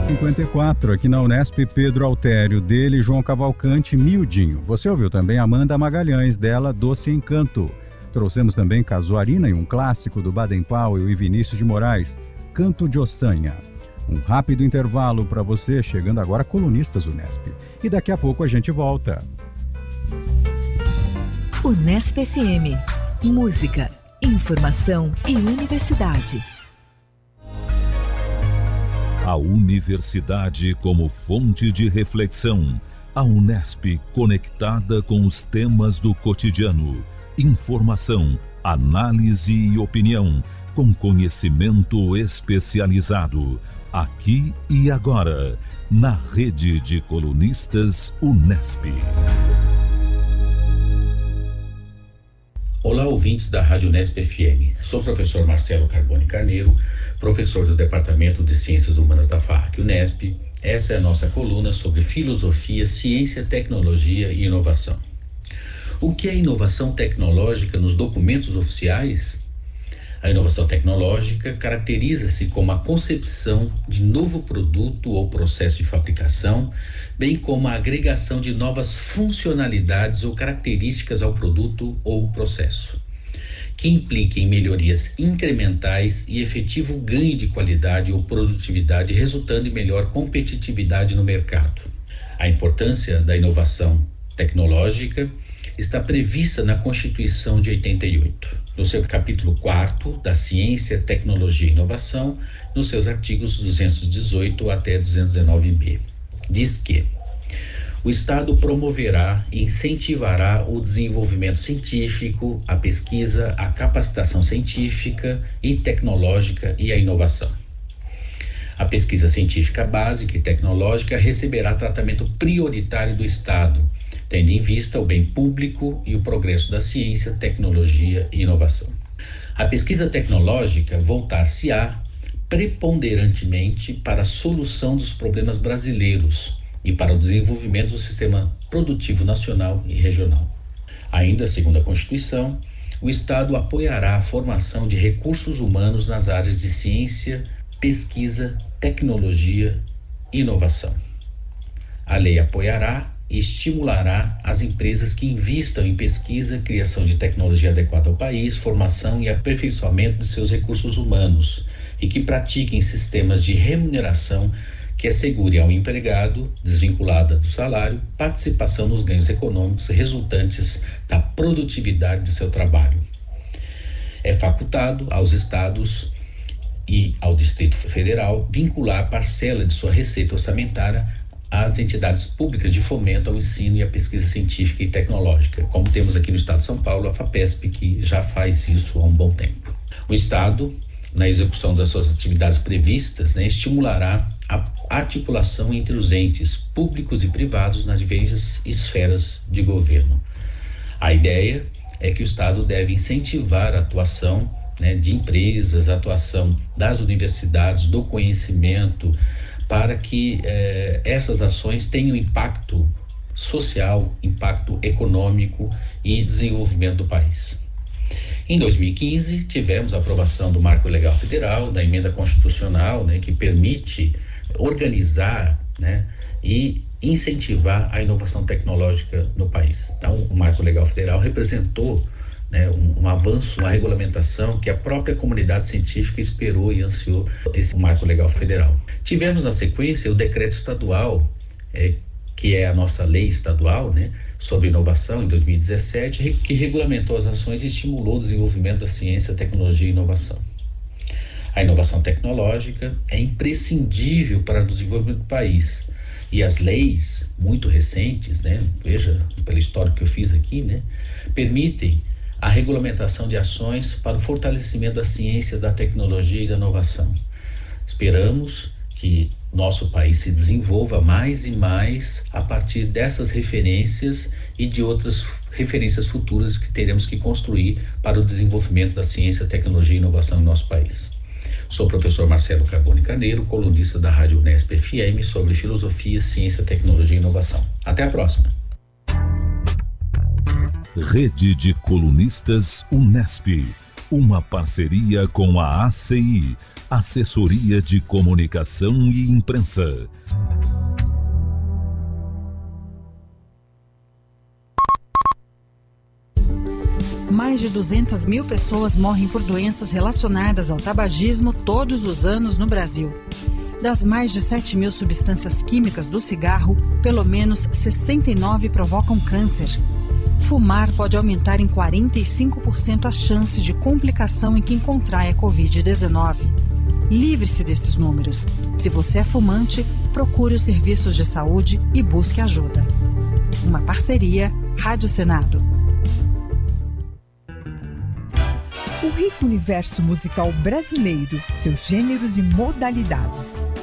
10h54, aqui na Unesp, Pedro Altério, dele, João Cavalcante, Miudinho. Você ouviu também Amanda Magalhães, dela, Doce Encanto. Trouxemos também Casuarina e um clássico do Baden Powell e Vinícius de Moraes, Canto de Ossanha. Um rápido intervalo para você, chegando agora Colunistas Unesp. E daqui a pouco a gente volta. Unesp FM. Música, informação e universidade. A universidade como fonte de reflexão. A Unesp conectada com os temas do cotidiano. Informação, análise e opinião, com conhecimento especializado. Aqui e agora, na rede de colunistas Unesp. Olá, ouvintes da Rádio Unesp FM. Sou o professor Marcelo Carbone Carneiro, professor do Departamento de Ciências Humanas da FAAC Unesp. Essa é a nossa coluna sobre filosofia, ciência, tecnologia e inovação. O que é inovação tecnológica nos documentos oficiais? A inovação tecnológica caracteriza-se como a concepção de novo produto ou processo de fabricação, bem como a agregação de novas funcionalidades ou características ao produto ou processo, que impliquem melhorias incrementais e efetivo ganho de qualidade ou produtividade, resultando em melhor competitividade no mercado. A importância da inovação tecnológica está prevista na Constituição de 88, no seu capítulo 4º da Ciência, Tecnologia e Inovação, nos seus artigos 218 até 219b. Diz que o Estado promoverá e incentivará o desenvolvimento científico, a pesquisa, a capacitação científica e tecnológica e a inovação. A pesquisa científica básica e tecnológica receberá tratamento prioritário do Estado, tendo em vista o bem público e o progresso da ciência, tecnologia e inovação. A pesquisa tecnológica voltar-se-á preponderantemente para a solução dos problemas brasileiros e para o desenvolvimento do sistema produtivo nacional e regional. Ainda segundo a Constituição, o Estado apoiará a formação de recursos humanos nas áreas de ciência, pesquisa, tecnologia e inovação. A lei apoiará e estimulará as empresas que invistam em pesquisa, criação de tecnologia adequada ao país, formação e aperfeiçoamento de seus recursos humanos e que pratiquem sistemas de remuneração que assegure ao empregado, desvinculada do salário, participação nos ganhos econômicos resultantes da produtividade de seu trabalho. É facultado aos estados e ao Distrito Federal vincular parcela de sua receita orçamentária às entidades públicas de fomento ao ensino e à pesquisa científica e tecnológica, como temos aqui no estado de São Paulo, a FAPESP, que já faz isso há um bom tempo. O Estado, na execução das suas atividades previstas, estimulará a articulação entre os entes públicos e privados nas diversas esferas de governo. A ideia é que o Estado deve incentivar a atuação de empresas, a atuação das universidades, do conhecimento, para que essas ações tenham impacto social, impacto econômico e desenvolvimento do país. Em 2015, tivemos a aprovação do Marco Legal Federal, da emenda constitucional, que permite organizar, e incentivar a inovação tecnológica no país. Então, o Marco Legal Federal representou um avanço, uma regulamentação que a própria comunidade científica esperou e ansiou esse Marco Legal Federal. Tivemos na sequência o decreto estadual, que é a nossa lei estadual, sobre inovação em 2017, que regulamentou as ações e estimulou o desenvolvimento da ciência, tecnologia e inovação. A inovação tecnológica é imprescindível para o desenvolvimento do país. E as leis muito recentes, veja pela história que eu fiz aqui, permitem a regulamentação de ações para o fortalecimento da ciência, da tecnologia e da inovação. Esperamos que nosso país se desenvolva mais e mais a partir dessas referências e de outras referências futuras que teremos que construir para o desenvolvimento da ciência, tecnologia e inovação em nosso país. Sou o professor Marcelo Carbone Carneiro, colunista da Rádio Unesp FM sobre filosofia, ciência, tecnologia e inovação. Até a próxima. Rede de Colunistas Unesp, uma parceria com a ACI, Assessoria de Comunicação e Imprensa. Mais de 200 mil pessoas morrem por doenças relacionadas ao tabagismo todos os anos no Brasil. Das mais de 7 mil substâncias químicas do cigarro, pelo menos 69 provocam câncer. Fumar pode aumentar em 45% as chances de complicação em quem contrai a Covid-19. Livre-se desses números. Se você é fumante, procure os serviços de saúde e busque ajuda. Uma parceria Rádio Senado. O rico universo musical brasileiro, seus gêneros e modalidades.